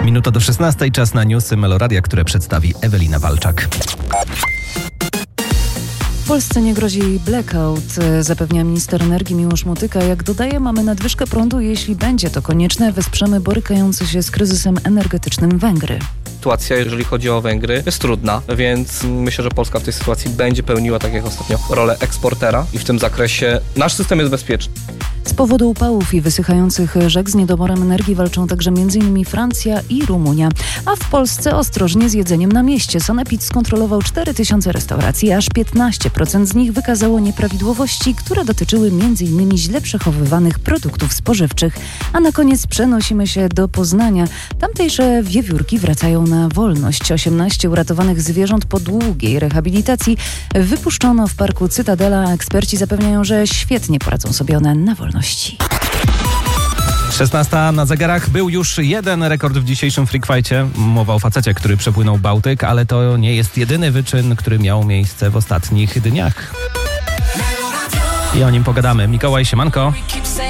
minuta do 16, czas na newsy Meloradia, które przedstawi Ewelina Walczak. W Polsce nie grozi blackout, zapewnia minister energii Miłosz Motyka. Jak dodaje, mamy nadwyżkę prądu. Jeśli będzie to konieczne, wesprzemy borykające się z kryzysem energetycznym Węgry. Sytuacja, jeżeli chodzi o Węgry, jest trudna, więc myślę, że Polska w tej sytuacji będzie pełniła, tak jak ostatnio, rolę eksportera i w tym zakresie nasz system jest bezpieczny. Z powodu upałów i wysychających rzek z niedoborem energii walczą także m.in. Francja i Rumunia. A w Polsce ostrożnie z jedzeniem na mieście. Sanepid skontrolował 4000 restauracji, aż 15% z nich wykazało nieprawidłowości, które dotyczyły m.in. źle przechowywanych produktów spożywczych. A na koniec przenosimy się do Poznania. Tamtejsze wiewiórki wracają na wolność. 18 uratowanych zwierząt po długiej rehabilitacji wypuszczono w parku Cytadela. Eksperci zapewniają, że świetnie poradzą sobie one na wolności. 16 na zegarach. Był już jeden rekord w dzisiejszym Freak Fightie. Mowa o facecie, który przepłynął Bałtyk, ale to nie jest jedyny wyczyn, który miał miejsce w ostatnich dniach. I o nim pogadamy. Mikołaj, siemanko.